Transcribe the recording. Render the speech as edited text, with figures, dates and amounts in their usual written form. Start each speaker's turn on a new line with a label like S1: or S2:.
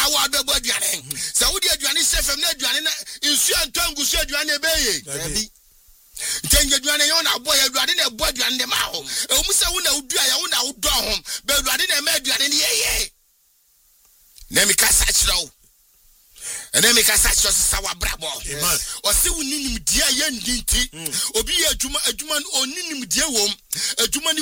S1: na wo abebo aduane sa wo di aduane sefem na aduane na insu antangu su aduane beye
S2: Dabi.
S1: Tenye aduane yo na boy aduane na bo aduane de ma ho e mu se wo na wudu aya wo na wudo ho be aduane na ma aduane ne yeye na mi ka sa chiro ene mi ka sa chiro sa wa brabo o se wo ninim dia ye ndinti obi ye adwuma oninim dia wom adwuma ni